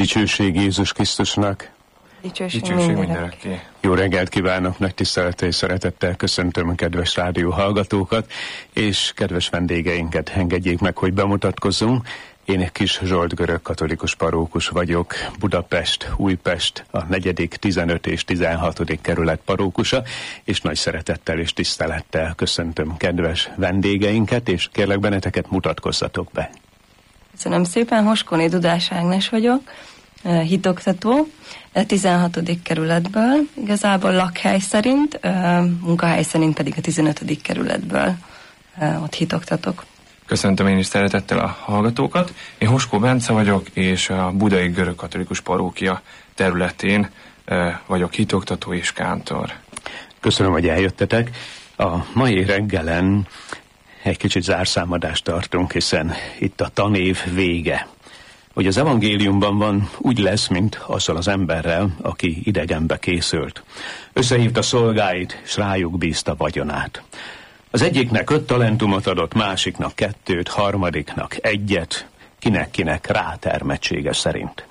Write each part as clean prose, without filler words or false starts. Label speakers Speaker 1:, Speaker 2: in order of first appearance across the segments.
Speaker 1: Dicsőség Jézus Krisztusnak.
Speaker 2: Dicsőség mindenekké.
Speaker 1: Jó reggelt kívánok, nagy tisztelettel és szeretettel köszöntöm a kedves rádió hallgatókat, és kedves vendégeinket engedjék meg, hogy bemutatkozzunk. Én egy Kis Zsolt görög katolikus parókus vagyok, Budapest, Újpest, a 4., 15. és 16. kerület parókusa, és nagy szeretettel és tisztelettel köszöntöm kedves vendégeinket, és kérlek benneteket, mutatkozzatok be.
Speaker 2: Köszönöm szépen, Hoskóné Dudás Ágnes vagyok, hitoktató, 16. kerületből, igazából lakhely szerint, munkahely szerint pedig a 15. kerületből ott hitoktatok.
Speaker 3: Köszöntöm én is szeretettel a hallgatókat. Én Hoskó Bence vagyok, és a Budai Görög Katolikus Parókia területén vagyok hitoktató és kántor.
Speaker 1: Köszönöm, hogy eljöttetek. A mai reggelen egy kicsit zárszámadást tartunk, hiszen itt a tanév vége. Hogy az evangéliumban van, úgy lesz, mint azzal az emberrel, aki idegenbe készült. Összehívta szolgáit, s rájuk bízta vagyonát. Az egyiknek 5 talentumot adott, másiknak 2, harmadiknak 1, kinek rátermettsége szerint.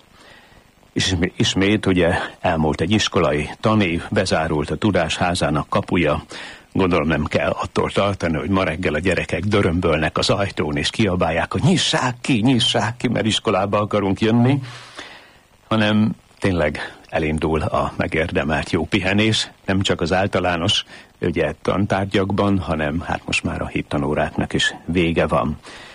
Speaker 1: És ismét ugye elmúlt egy iskolai tanév, bezárult a tudásházának kapuja. Gondolom nem kell attól tartani, hogy ma reggel a gyerekek dörömbölnek az ajtón, és kiabálják, hogy nyissák ki, mert iskolába akarunk jönni, hanem tényleg elindul a megérdemelt jó pihenés, nem csak az általános ugye, tantárgyakban, hanem hát most már a hittanóráknak is vége van.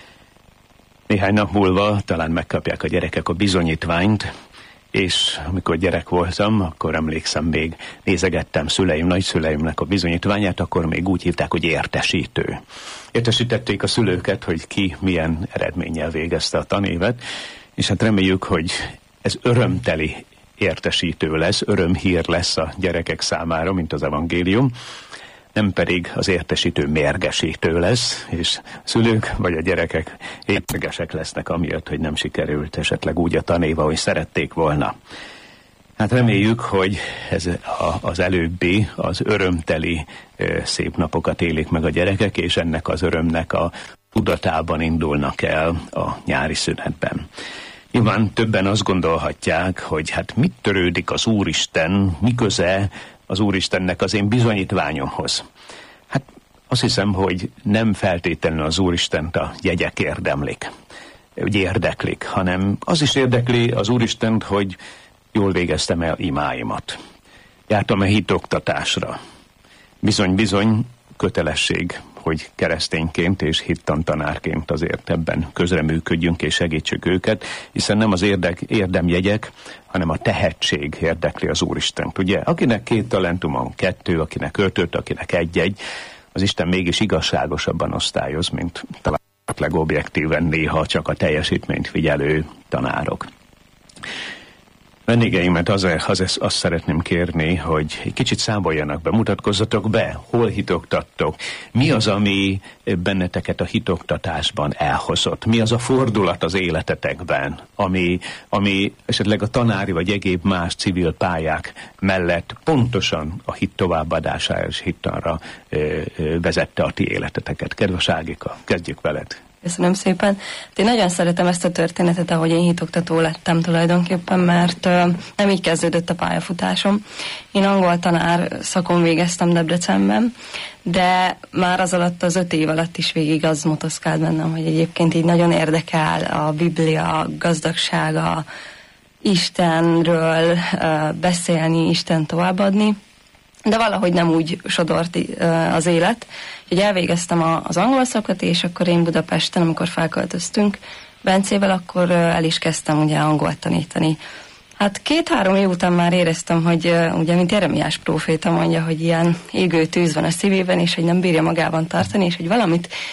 Speaker 1: Néhány nap múlva talán megkapják a gyerekek a bizonyítványt, és amikor gyerek voltam, akkor emlékszem, még nézegettem nagyszüleimnek a bizonyítványát, akkor még úgy hívták, hogy értesítő. Értesítették a szülőket, hogy ki milyen eredménnyel végezte a tanévet, és hát reméljük, hogy ez örömteli értesítő lesz, örömhír lesz a gyerekek számára, mint az evangélium, nem pedig az értesítő mérgesítő lesz, és a szülők vagy a gyerekek mérgesek lesznek amiatt, hogy nem sikerült esetleg úgy a tanév, ahogy szerették volna. Hát reméljük, hogy ez az előbbi, az örömteli szép napokat élik meg a gyerekek, és ennek az örömnek a tudatában indulnak el a nyári szünetben. Nyilván többen azt gondolhatják, hogy hát mit törődik az Úristen, mi köze az Úristennek az én bizonyítványomhoz. Hát azt hiszem, hogy nem feltétlenül az Úristent a jegyek érdeklik, hanem az is érdekli az Úristent, hogy jól végeztem el imáimat. Jártam-e hitoktatásra. Bizony kötelesség, hogy keresztényként és hittantanárként azért ebben közreműködjünk és segítsük őket, hiszen nem az érdemjegyek, hanem a tehetség érdekli az Úristent. Ugye, akinek 2 talentumon 2, akinek 5, akinek 1, az Isten mégis igazságosabban osztályoz, mint talán legobjektíven néha csak a teljesítményt figyelő tanárok. Vendégeimet azt szeretném kérni, hogy egy kicsit számoljanak be, mutatkozzatok be, hol hitoktattok, mi az, ami benneteket a hitoktatásban elhozott, mi az a fordulat az életetekben, ami esetleg a tanári vagy egyéb más civil pályák mellett pontosan a hit továbbadására és hittanra vezette a ti életeteket. Kedves Ágika, kezdjük veled.
Speaker 2: Köszönöm szépen. Én nagyon szeretem ezt a történetet, ahogy én hitoktató lettem tulajdonképpen, mert nem így kezdődött a pályafutásom. Én angol tanár szakon végeztem Debrecenben, de már az alatt, az 5 év alatt is végig az motoszkált bennem, hogy egyébként így nagyon érdekel a Biblia, a gazdagsága, Istenről beszélni, Isten továbbadni. De valahogy nem úgy sodort az élet, hogy elvégeztem az angol szakot, és akkor én Budapesten, amikor felköltöztünk Bencével, akkor el is kezdtem ugye angolt tanítani. Hát 2-3 év után már éreztem, hogy ugye, mint Jeremiás próféta mondja, hogy ilyen égő tűz van a szívében, és hogy nem bírja magában tartani, és hogy valamit